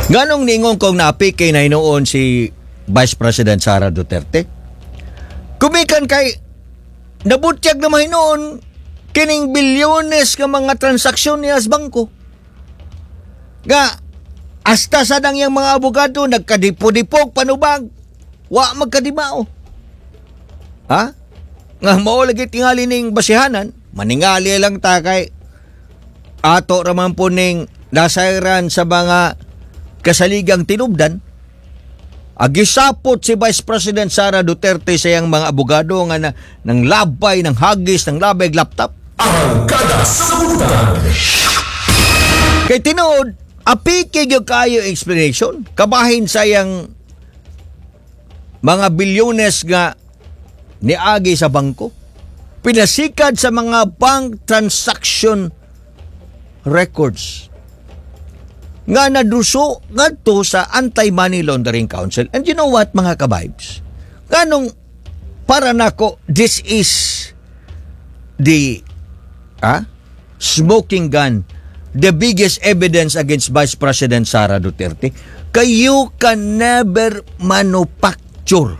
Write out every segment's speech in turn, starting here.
Nganong ningon kong napi kay na inoon si Vice President Sara Duterte? Kumikan kay nabutyag na mahinoon kining bilyones ka mga transaksyon niya sa bangko. Nga, hasta sa nang yung mga abogado nagkadipo-dipog panubag, wa magkadimao. Ha? Nga mao lagi tingali ning basihanan, maningali lang ta kay ato raman po ning nasairan sa mga kasaligang tinubdan. Agisapot si Vice President Sara Duterte sa iyang mga abogado nga ng labay, ng hagis, ng labay laptop. Arangkada sa Butan. Kay tinuod, apikig yung kayo explanation. Kabahin sa iyang mga bilyones nga niagi sa bangko. Pinasikad sa mga bank transaction records nga naduso ngadto sa Anti-Money Laundering Council. And you know what, mga kabibes? Ganong para nako, this is the smoking gun, the biggest evidence against Vice President Sara Duterte. You can never manufacture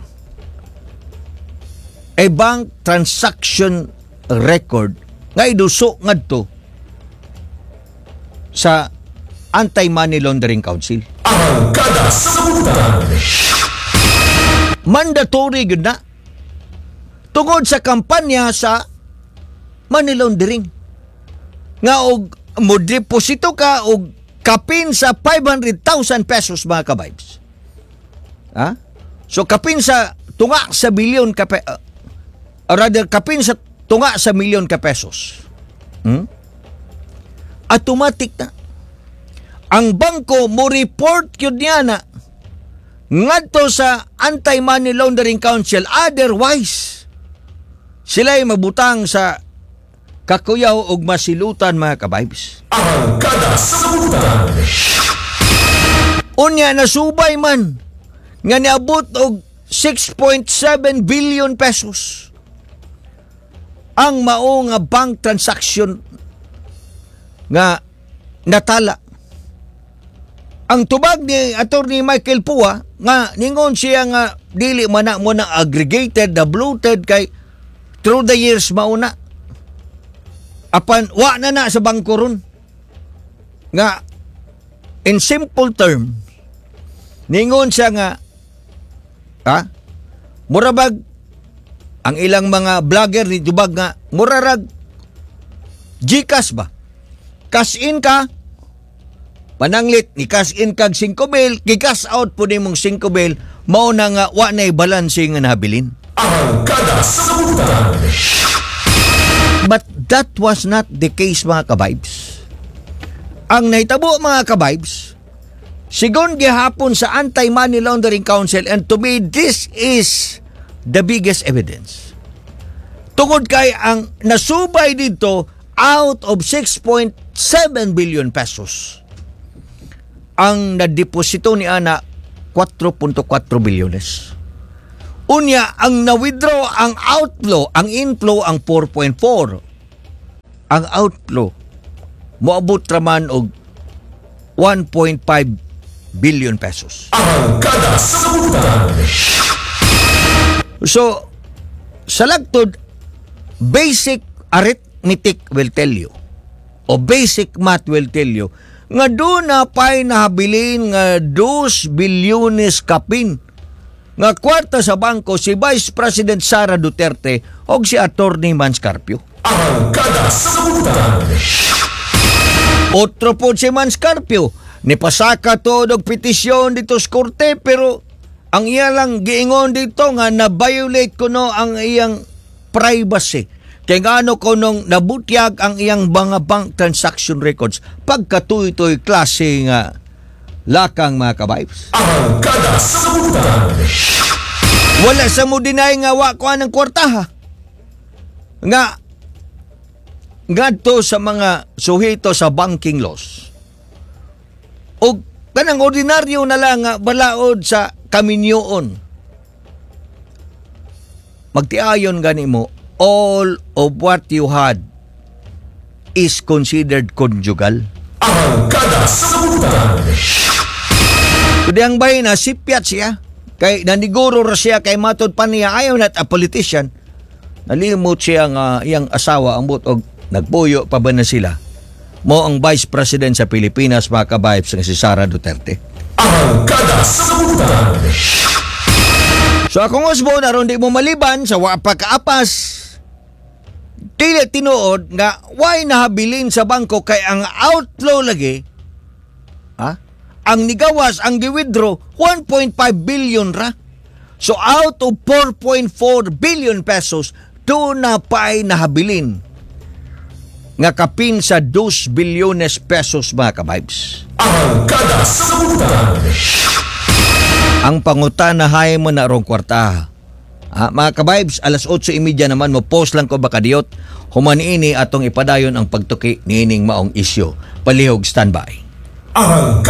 a bank transaction record nga iduso ngadto sa Anti-Money Laundering Council. Arangkada sa Butan. Mandatory yun na tungod sa kampanya sa money laundering. Nga og mo deposito ka og kapin sa 500,000 pesos, mga kabibes. Ha? So kapin sa tunga sa bilyon ka rather kapin sa tunga sa milyon ka pesos. Automatic na ang bangko mo report yun niya na ngadto sa Anti-Money Laundering Council. Otherwise, sila ay mabutang sa kakuyaw og masilutan, mga kabibes. Arangkada sa Butan. Unya nasubay man nga niabot og 6.7 billion pesos ang mao nga bank transaction nga natala. Ang tubag ni Attorney Michael Pua nga ningon siya nga dili man na mo na aggregated, na bloated kay through the years mauna. Apan wa na sa bangko ron. Nga in simple term ningon siya nga murabag ang ilang mga vlogger ni tubag nga murarag GCash ba? Cash in ka, pananglit ni cash in kag 5,000, gi-cash out po nimong 5,000, mao na nga wa na'y balanse nga nabilin. Arangkada sa Butan. But that was not the case, mga kabibes. Ang nahitabo, mga kabibes, sigon gihapon sa Anti-Money Laundering Council, and to me this is the biggest evidence. Tungod kay ang nasubay dito out of 6.7 billion pesos. Ang nadeposito ni ana 4.4 bilyones. Unya, ang na-withdraw, ang outflow, ang inflow, ang 4.4. Ang outflow, moabot raman og 1.5 billion pesos. Arangkada sa Butan. So, sa lagtod, basic arithmetic will tell you, o basic math will tell you, nga doon na pa'y nahabilin nga 2 bilyones kapin nga kwarta sa bangko si Vice President Sara Duterte o si Attorney Manscarpio. Arangkada sa Butan. Otro po si Manscarpio, nipasaka to og petisyon dito sa korte, pero ang iya lang giingon dito nga na-violate ko no ang iyang privacy. Kaya nga ano ko nung nabutyag ang iyang mga bank transaction records, pagkatuy-tuy klase nga lakang, mga kabibes. Arangkada sa Butan. Wala sa mo dinay nga wa ko anang kwartaha. Nga to sa mga suhito sa banking laws. O kanang ordinaryo na lang nga balaod sa kaminyoon. Magtiayon gani mo, all of what you had is considered conjugal. Arangkada sa Butan. Kudang bahay na sipyat siya. Kay naniguro ra siya kay matod pa niya ayaw nat a politician. Nalimot siya nga iyang asawa ang og nagpuyo pa ba na sila. Mo ang Vice President sa Pilipinas mga kabibes nga si Sara Duterte. Arangkada sa Kabutan. So akong usbo na ron di mo maliban sa wa pa kaapas. Dili tinuod nga why nahabilin sa bangko kay ang outflow lagi. Ha? Ang nigawas, ang gi-withdraw, 1.5 billion ra. So out of 4.4 billion pesos, doon na pa'y nahabilin. Nga kapin sa 2 bilyones pesos mga kabibes. Arangkada sa Kabutan. Ang pangutanahay mo na rong kwarta. Mga kabibes, alas 8:30 naman mo post lang ko baka diyot. Humaniini atong ipadayon ang pagtuki niining maong isyo. Palihog standby. Arangkada